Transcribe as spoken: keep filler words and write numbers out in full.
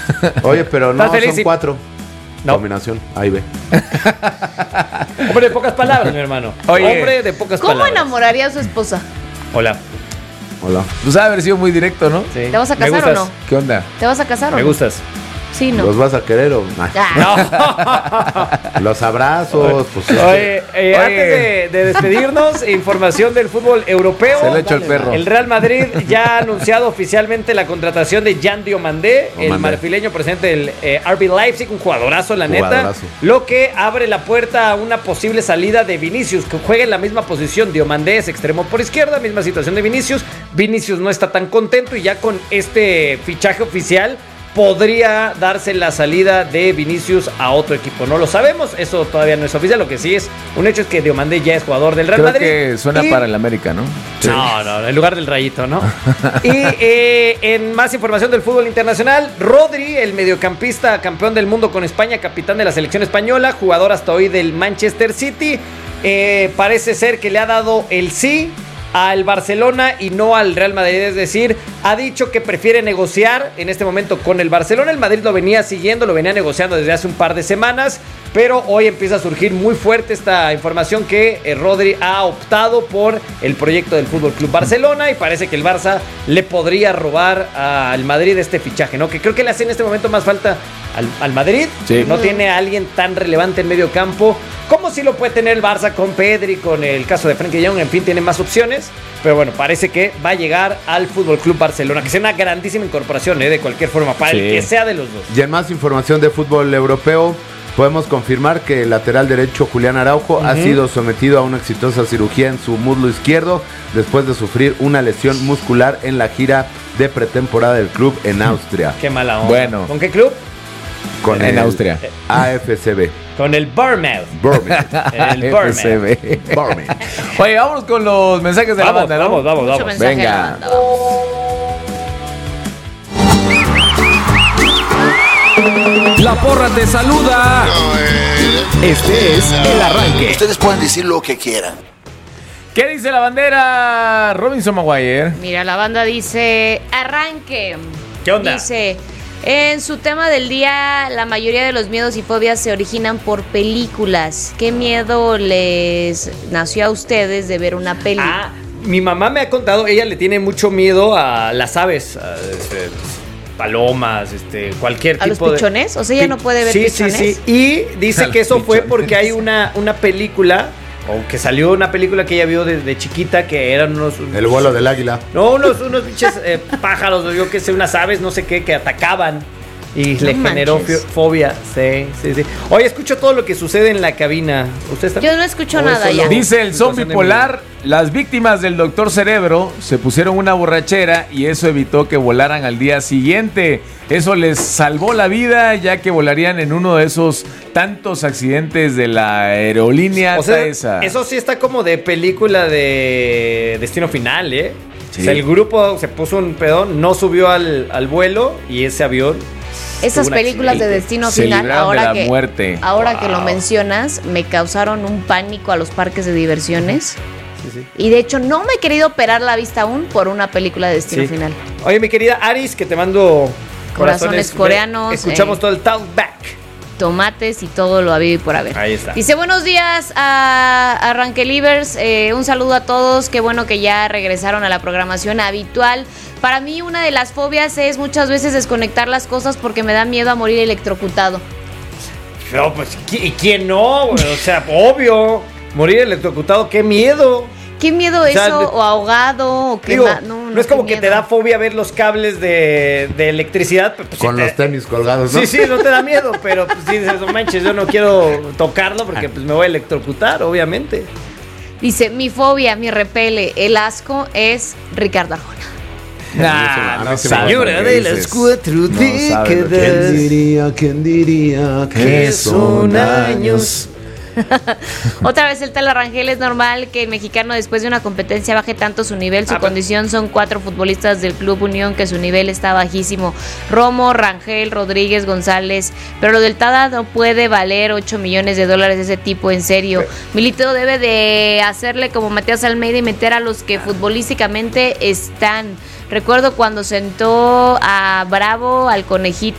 Oye, pero no, feliz son y... cuatro. No. Combinación, ahí ve. Hombre de pocas palabras, mi hermano. Oye, Hombre de pocas ¿Cómo palabras. enamoraría a su esposa? Hola. Hola. Pues ha de haber sido muy directo, ¿no? Sí. ¿Te vas a Me casar o gustas. no? ¿Qué onda? ¿Te vas a casar o Me no? gustas. Sí, no. ¿Los vas a querer o no? Ah. Los abrazos, pues. Oye, eh, Oye. antes de, de despedirnos, información del fútbol europeo. Se lo echó el perro. El Real Madrid ya ha anunciado oficialmente la contratación de Jan Diomandé, el Diomandé. marfileño presidente del eh, R B Leipzig, un jugadorazo, la Jugadorazo. neta. Lo que abre la puerta a una posible salida de Vinicius, que juega en la misma posición. Diomandé es extremo por izquierda, misma situación de Vinicius. Vinicius no está tan contento y ya con este fichaje oficial podría darse la salida de Vinicius a otro equipo. No lo sabemos, eso todavía no es oficial. Lo que sí es un hecho es que Diomandé ya es jugador del Real Creo Madrid. que suena y... para el América, ¿no? No, no, en lugar del Rayito, ¿no? Y eh, en más información del fútbol internacional, Rodri, el mediocampista campeón del mundo con España, capitán de la selección española, jugador hasta hoy del Manchester City, eh, parece ser que le ha dado el sí al Barcelona y no al Real Madrid, es decir, ha dicho que prefiere negociar en este momento con el Barcelona. El Madrid lo venía siguiendo, lo venía negociando desde hace un par de semanas, pero hoy empieza a surgir muy fuerte esta información que eh, Rodri ha optado por el proyecto del Fútbol Club Barcelona y parece que el Barça le podría robar al Madrid este fichaje, ¿no? Que creo que le hace en este momento más falta al, al Madrid. Sí. No tiene a alguien tan relevante en medio campo como si lo puede tener el Barça con Pedri, con el caso de Frenkie de Jong, en fin, tiene más opciones. Pero bueno, parece que va a llegar al Fútbol Club Barcelona, que sea una grandísima incorporación, ¿eh? De cualquier forma, para Sí. el que sea de los dos. Y en más información de fútbol europeo, podemos confirmar que el lateral derecho Julián Araujo Uh-huh. ha sido sometido a una exitosa cirugía en su muslo izquierdo después de sufrir una lesión muscular en la gira de pretemporada del club en Austria. Qué mala onda. Bueno. ¿Con qué club? Con En el Austria. A F C B. Con el Bournemouth. Birmingham. El F C Bournemouth. B. Birmingham. Oye, vámonos con los mensajes de la Vamos, banda, ¿no? vamos, vamos, Mucho vamos. mensaje Venga. de la banda, vamos. La porra te saluda. Este es el arranque. Ustedes pueden decir lo que quieran. ¿Qué dice la bandera Robinson Maguire? Mira, la banda dice, arranque. ¿Qué onda? Dice, en su tema del día, la mayoría de los miedos y fobias se originan por películas. ¿Qué miedo les nació a ustedes de ver una peli? Ah, mi mamá me ha contado, ella le tiene mucho miedo a las aves, a, este, palomas, este, cualquier ¿A tipo los pichones? de... O sea, ella no puede ver sí, pichones. Sí, sí, y dice A que los eso fue pichones. porque hay una, una película, o que salió una película que ella vio desde chiquita, que eran unos... El vuelo del águila. No, unos, unos pinches eh, pájaros, yo qué sé, unas aves, no sé qué, que atacaban. Y No le generó manches. fio- fobia. Sí, sí, sí. Oye, escucho todo lo que sucede en la cabina. ¿Usted está? Yo no escucho ¿O es nada solo ya. Dice el zombie situación de polar, las víctimas del doctor Cerebro se pusieron una borrachera y eso evitó que volaran al día siguiente. Eso les salvó la vida ya que volarían en uno de esos tantos accidentes de la aerolínea. O sea, esa. eso sí está como de película de Destino Final, ¿eh? Sí. O sea, el grupo se puso un pedón, no subió al, al vuelo y ese avión... Esas tuvo un películas de accidente. Destino Se Final, libraron de ahora la que muerte. ahora que lo Wow. mencionas, me causaron un pánico a los parques de diversiones. Sí, sí. Y de hecho no me he querido operar la vista aún por una película de Destino Sí. Final. Oye, mi querida Aris, que te mando Corazones coreanos, Escuchamos eh. todo el talkback. Tomates y todo lo habido y por haber. Ahí está. Dice, buenos días a Arranquelivers, eh, un saludo a todos, qué bueno que ya regresaron a la programación habitual. Para mí una de las fobias es muchas veces desconectar las cosas porque me da miedo a morir electrocutado. No, pues, ¿qui- ¿y quién no? güey? O sea, obvio. Morir electrocutado, qué miedo. ¿Qué miedo O sea, eso? de- ¿O ahogado? ¿O qué Digo, ma- no, no, es como qué que te miedo. da fobia ver los cables de, de electricidad. pero, pues, Con sí los te- tenis colgados, ¿no? Sí, sí, no te da miedo, pero pues sí dices, no manches, yo no quiero tocarlo porque pues me voy a electrocutar, obviamente. Dice, mi fobia, mi repele, el asco es Ricardo Arjona. Nah, A mí no se me sabe Señora lo que de las dices. cuatro No sabe lo que décadas. diría, quién diría que son años? Otra vez el tal Arrangel, es normal que el mexicano después de una competencia baje tanto su nivel, su Ah, pero- condición. Son cuatro futbolistas del Club Unión que su nivel está bajísimo: Romo, Rangel, Rodríguez, González. Pero lo del Tada no puede valer ocho millones de dólares de ese tipo, en serio. Milito debe de hacerle como Matías Almeida y meter a los que futbolísticamente están. Recuerdo cuando sentó a Bravo, al Conejito